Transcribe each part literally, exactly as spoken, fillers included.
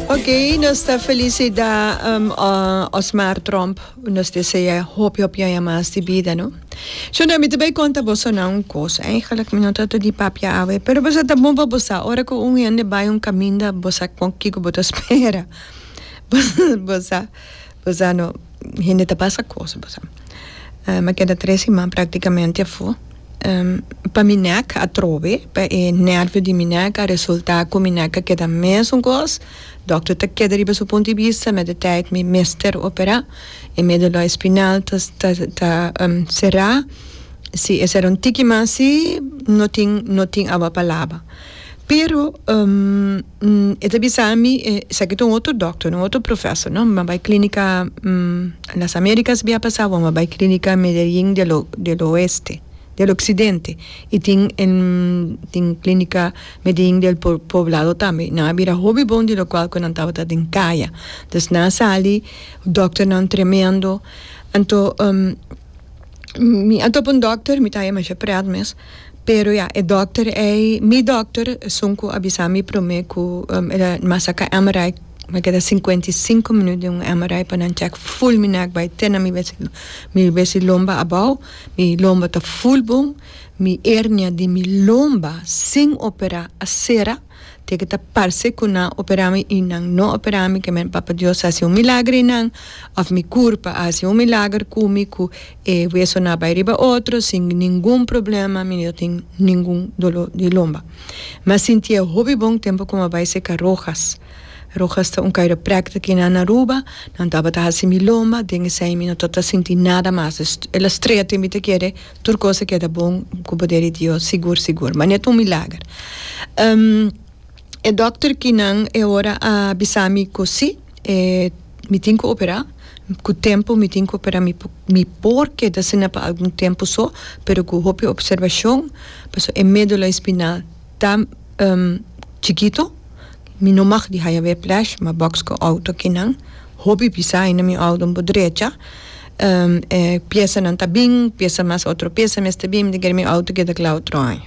Ok, nós estamos felizes da um, uh, Osmar Trump, nós desejamos hoop op jij mais de vida, não? So na mit bay conta bossa na um coisa, eigenlijk me nota de papia ave, pero bossa tá bom para bossa, ora que um ande vai um caminho da bossa com que que bota espera. Bossa, bossa no, gente tá passa coisa, bossa. Uh, mas queda três semanas praticamente foi. Um, para minha neca a trove, para o nervo de minha neca, resulta que minha neca queda mesmo coisa. Doctor te queda riba su ponto de vista, mas de tijd me mester opera, e medula espinal ta ta ta um, será, se esse era um tiki mas se não tem não tem aba palavra. Pero um, esta bisami é sabe que um outro doctor, um outro professor, não, mas vai clínica um, nas Américas via passava, mas vai clínica Medellín de lo de lo oeste. Del occidente e tem em tem clínica Medellín del poblado também na vira hobby bom de lo qual quando estava em caia das na sali o doctor não tremendo então um, mi anto um doctor mi taia mais pread mes pero ja o doctor é mi doctor sunco abisami prome ku um, era masaka M R I mas cada cinquenta e cinco minutos de um M R I para não check full minak by ten mi besi mi besi lomba abau mi lomba tá full bom mi hernia de mi lomba sem operar a cera te que tá parse com na operami e não não operami que men papa Deus hace um milagre não of mi curpa hace um milagre comigo e vejo na vai riba outro sem nenhum problema mi não tem nenhum dolor de lomba mas sentia hobby bom tempo como vai secar rojas Rojas está um chiropractor aqui na Aruba, não estava a fazer miloma, dengue sei me não estou sentindo nada mais. Ela estreia tem que querer, tudo coisa que é bom, com o poder de Deus, seguro, seguro, mas não é um milagre. Um, o doutor que não é hora a bisami cosi, e me tenho que operar, com o tempo me tenho que operar, me, me porque da cena para algum tempo só, pero com a observação, porque a médula espinal está um, chiquito, mi não mag die haja weer plash, maar box ko auto kinang. Hobby pisa in mi auto um bodrecha. Um, eh, pieza não tá bem, pieza mais outra pieza, mas tá bem, de que mi auto que da clau troin.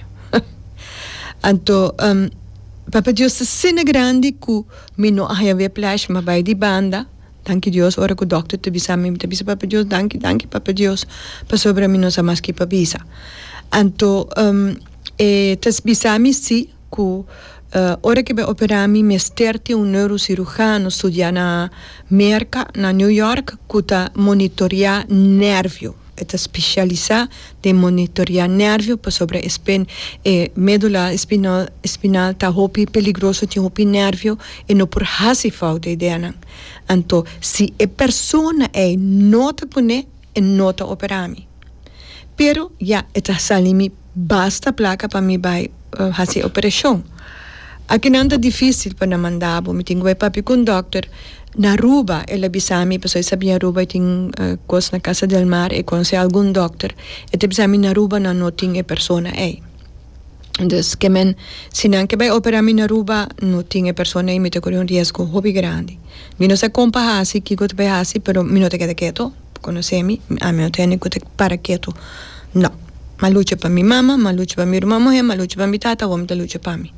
Então, um, papa Deus é cena grande que mi não haja weer plash, mas vai de banda. Danke Deus, ora que o doctor te bisa mi, te bisa papa Deus, danke, danke papa Deus, pa sobre mi não sa mais que pa bisa. Então, um, eh, tas bisa mi si que Uh, ora que vai operar mi mesterte um neurocirurgiano estudia na Merca, na New York, que está monitorear nervio. Está especializado de monitorear nervio para sobre espin, eh, médula espinal, espinal está hopi peligroso, tem hopi nervio e não por hasi falta ideia não. Então, se a pessoa é nota pune, é nota operar mi. Pero, já, está salimi basta placa para mi vai uh, fazer operação. Aqui não é difícil para mandar, me tenho que papi com o doctor. Na Aruba, ela bisami, pessoa sabia Aruba tem uh, coisa na Casa del Mar e conhece algum doctor. E te bisami na Aruba não tem a pessoa é. Então, que men, se não que vai operar na Aruba, não tem a pessoa aí, me te corre um risco hobby grande. Me não se compara assim, que eu te vai assim, pero me não te queda quieto, conhece-me, a mim não tem que te para quieto. Não. Mas luta para minha mama, mas luta para minha irmã morrer, mas luta para minha tata, ou me luta para mim.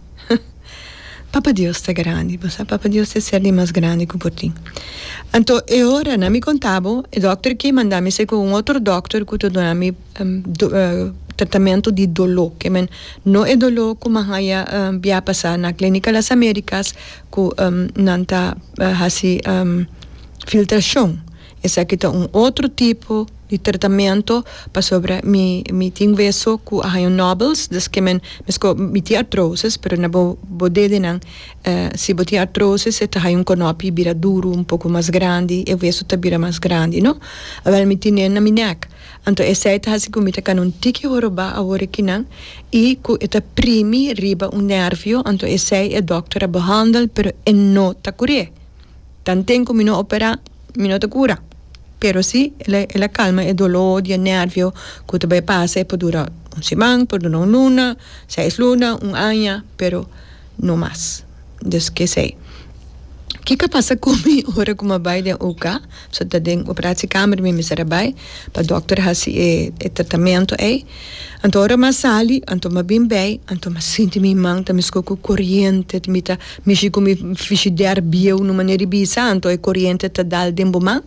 Papa Deus está grande, você Papa Deus é ser mais grande que por ti. Então, eu ora não me contava, o doutor que mandava-me ser com um outro doutor que te dava-me um, do, uh, tratamento de dolor, que men, não é dolor como ia um, via passar na clínica das Américas, que um, não está uh, assim um, filtração. Esse aqui é um outro tipo de tratamento para sobre mi mi ting veso ku hay nobles des que men mesko mi ti artrosis pero na bo bodede nan uh, si boti artrosis et hay un conopi bira duro un poco mais grande e veso ta bira mais grande no avel mi tine na mi neck anto esse ta hasi ku mi ta kanon tiki horoba awore kinan e ku eta primi riba un nervio anto esse e doctora behandel pero en no ta cure tanten ku mi no opera mi no ta cura. Pero sì, la, la calma e dolore di nervio che te passa e può durare un semana, può durare una luna, sei luna, un anno, però non más. Des che sei. que passa comigo ora como vai de U K, so da den operatiekamer me misera bai, pa dokter hasi e, e tratamento ei. Anto ora ma sali, anto ma bim bei, anto ma sinti mi mang, ta mi scocco corriente, mi ta mi scico mi fisci der bio no maneri bisa, anto e corriente ta dal dembo mang.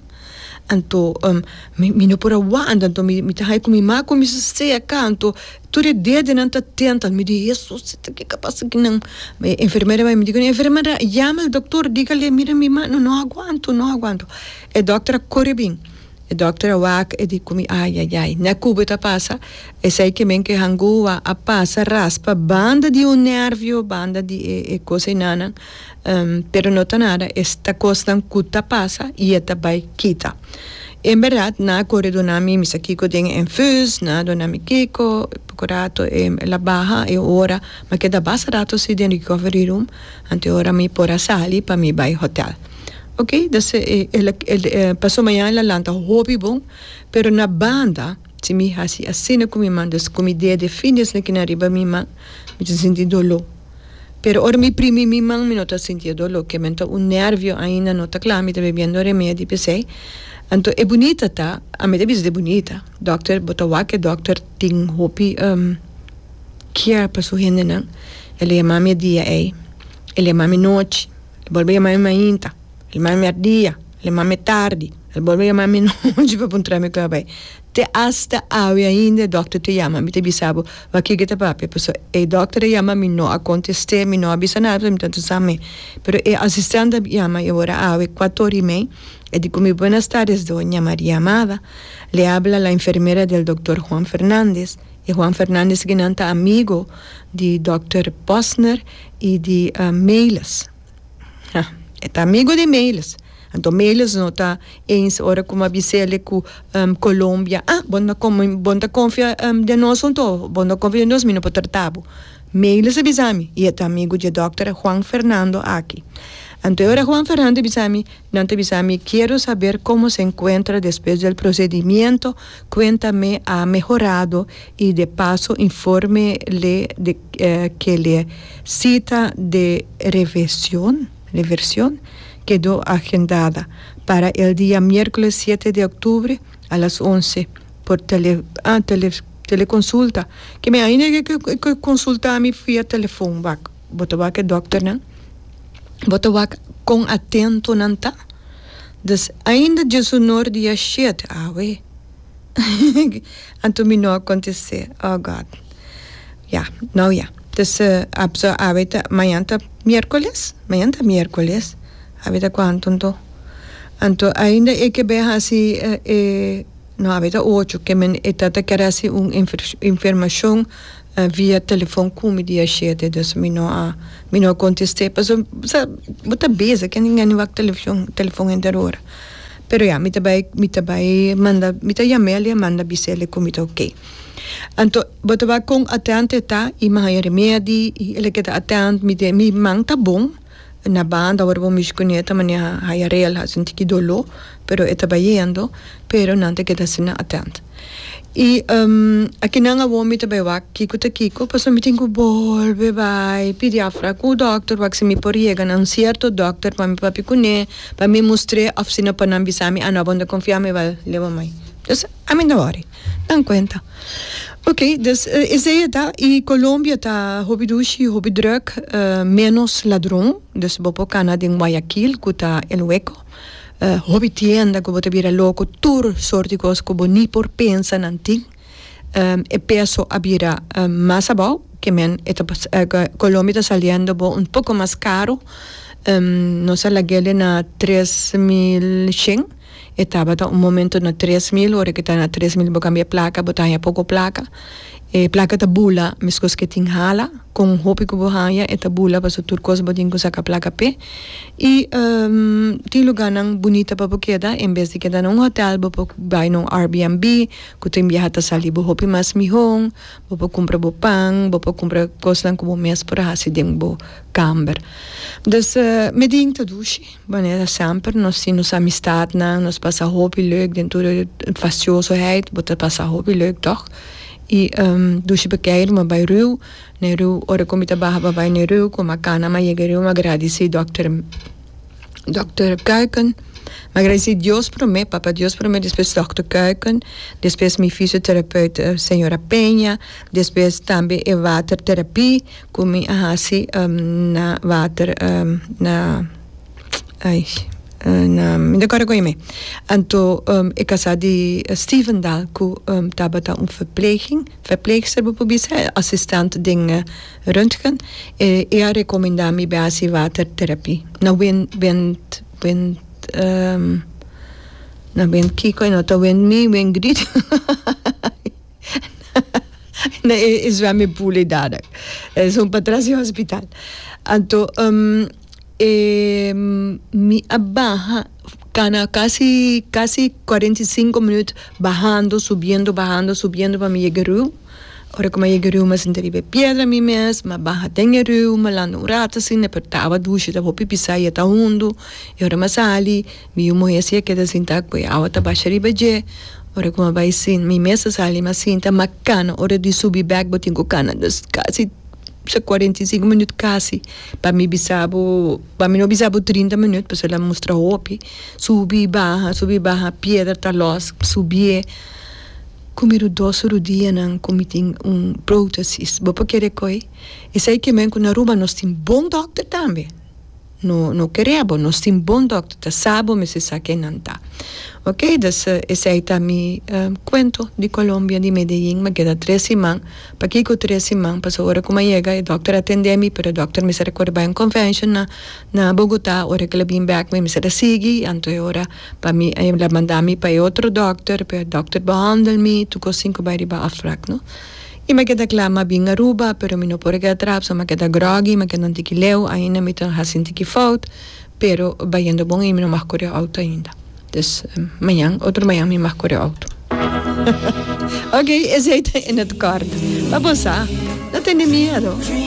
Anto um, mi, mi no pora wanda, anto mi, mi ta hai com mi ma com mi se acá, anto tu re dede não tá tenta, me diz Jesus, que capaz que não, a enfermeira vai me dizer, enfermeira, chama o doutor, diga-lhe, mira minha mãe, não, não aguento, não aguento. A doutora corre bem, a doutora wak e diz comigo, ai, ai, ai, na cuba tá passa, e sei que men que hangua a passa, raspa, banda de um nervio, banda de e, e coisa nana, um, pero não tá nada, esta coisa cuta passa e esta vai quita. Em verdade, na corre do nami, mi sa kiko ding infus, na do nami kiko, procurato e la baja e ora, ma che da bassa dato si den recovery room, ante ora mi pora sali pa mi vai hotel. Ok, dus eh, el, el, el, passou manhã la lanta hobby bom, pero na banda, se mi hasi assina com mi man, dus com ideia de fines na que na riba mi man, mi te senti dolor. Pero ora mi primi mi man mi nota senti dolor, que mento un nervio ainda nota claro, mi te bebendo remédio, pensei. Então, é bonita, tá? A minha vida é bonita. Doctor, botawa que doctor tem hobby, um, que é para sua gente, não? Ele é mami dia, ei. Ele é mami noite. Ele volve a mami mainta. Ele é mami dia. Ele é mami tarde. Ele volve a mami noite para encontrar-me com a bai. Te hasta awe ainda, doctor te chama, mi te bisabo, va que te papi, pues e doctor chama, mi no a contestar, mi no avisa nada, mi tanto sabe. Pero e assistente chama, e ora awe quattro ore e meia, e dico mi buenas tardes, doña María Amada, le habla la enfermera del doctor Juan Fernández, e Juan Fernández que nanta amigo di doctor Posner e di uh, Meiles. Ah, é amigo de Meiles. Então, Meiles não está eens ora como a Bicele com um, Colômbia. Ah, bonda como bonda confia um, de nós não tô, bonda confia de nós, mas não pode tratar. Meiles é bisami e é amigo de doutor Juan Fernando aqui. Então, ora Juan Fernando bisami, não te bisami, quero saber como se encontra depois do procedimento. Cuéntame, ha mejorado e de paso informe-lhe de eh, que lhe cita de reversión, reversión quedó agendada para el día miércoles siete de octubre a las once por tele, ah, tele, teleconsulta. Que me ainda que, que, que consulta a mim via telefone, bak. Botava que doctor, não? Botava com atento, não tá? Dus ainda de sonor dia shit, ah, ué. Anto me não acontecer, oh God. Ja, nou ja. Dus uh, abso, aveta, amanhã tá miércoles, amanhã tá miércoles. Avete quanto então? Então ainda é que bem assim, eh, eh, não avete oito que men é tata que era assim uma informação uh, via telefone como dia sete, dus me não a me não contestei, mas sa bota beza que ninguém vai telefone telefone inteira hora. Pero ja, me também me também manda me também chamei manda bisele como tá ok. Então bota vai com atente tá e mais remédio e ele que tá atente me de me mang tá bom. Na banda ora vou me escolher também a a real a sentir que dolor, pero está baiando, pero não te queda assim atento. E um, aqui não há homem também vai kiko te kiko, passou me tenho volve vai pedir a fraco o doctor vai se me poriega um certo doctor para me papi cune para me mostrar a oficina para não bisami a não banda confiar me vai levar mais. Dus a mim não ori, não conta. Ok, dus uh, is hij dat? In Colombia ta hobby douche, hobby druk, uh, menos ladrón, dus bopo Canada in Guayaquil, kuta el hueco, uh, hobby tienda, como te vira loco, tur sorti cos como ni por pensa nanti, um, e peso abira um, más abajo, que men, eta, uh, Colombia está saliendo bo un poco más caro, um, nos la gele na tres mil cien. Estava um momento na três mil, hora que está na três mil, vou cambiar placa, botar aí pouco placa. E placa ta bula, mescos que tem hala, com roupa que vou hanha, e ta bula, para o coisa bodinho saca placa P. E um, tem lugar não bonita para queda, em vez de quedar num hotel, vou vai num Airbnb, que tem viajar ta sali, vou roupa mais mihong, vou comprar bo pão, vou comprar coisa como mês por aí, se tem bo camber. Dus uh, me ding te douche, wanneer sempre, nós zien nos amistad na, nós passa roupa leuk, dentro de faciosoheid, vou passa roupa leuk, toch? E um, douche bekijken, maar bij Ru, ne Ru, ora comita barra bij ne Ru, com a cana, mas chega Ru, agradecer doctor dokter Kuiken. Maar ik zei, Dios por mí, papa, Dios por mí. Después dokter Kuiken. Después mi fisiotherapeut, uh, señora Peña. Después también e watertherapie. Kumi ahasi um, na water, um, na... Ay... En um, daar kan ik mee. En toen um, ik had die uh, Stevendal, die um, daar een verpleging, verpleegster bijvoorbeeld, assistent dingen röntgen. En hij recommendeerde me bij die watertherapie. Nou, ben, ben, ben, um, nou, ben, kijk, nou, toen ben me, ben griet. Nee, is wel mijn poelie daar. Zo'n patrasie hospitaal. En toen, um, Eh, mi abaja cana casi casi cuarenta y cinco minutos bajando, subiendo, bajando, subiendo para mi llegar. Ahora como llegar me senté de piedra mi mes, me baja tengeru, me lando un rato sin apertaba ducha, da hopi pisaya ta hundo, y ahora me sali, mi umo ese que da sinta pues agua ta baixar riba je. Ahora como vai sin mi mesa sali me sinta macana, ahora di subi back botingo cana, das casi quarenta e cinco minutos quase. Para mim, bisabo, para mim não bisabo trinta minutos, porque ela mostra hopi. Subi, barra, subi, barra, pedra, talos, subir. Comer dois por dia, não comitem um prótesis. Vou para querer coi. E sei que mesmo na Aruba nós temos bom doctor também. No, no queremos, nós temos bom doctor. Tá sabo, mas se sabe que não tá. Ok, dus uh, esse aí tá mi uh, cuento de Colômbia, de Medellín, me queda três semanas. Para que com três semanas, para hora como chega, o doctor atende-me, pero o doctor me se recorda em convention na, na Bogotá, hora que ele vem back, me se sigue, então hora para mim, ele manda-me para outro doctor, para o doctor behandel-me, tu com cinco bairi ba afrak, no? E me queda claro, me vim Aruba, pero me não pode quedar atrás, so me queda groggy, me queda um tiki leu, ainda me tenho assim tiki fout, pero vai indo bom e me não mais corre auto ainda. Dus um, amanhã, outro manhã, me marco o auto. Ok, esse aí tá indo de corda. Vamos lá, não tem medo.